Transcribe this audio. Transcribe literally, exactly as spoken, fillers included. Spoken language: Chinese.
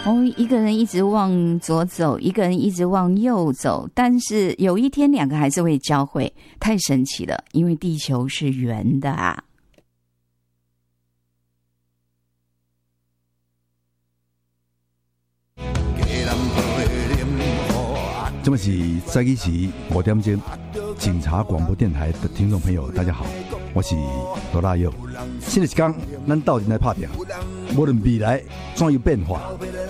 哦，一个人一直往左走，一个人一直往右走，但是有一天两个还是会交汇，太神奇了，因为地球是圆的啊。 这么是早起时五点钟，警察广播电台的听众朋友，大家好，我是罗大佑。新的一天，咱斗阵来拍拼，无论未来怎样变化，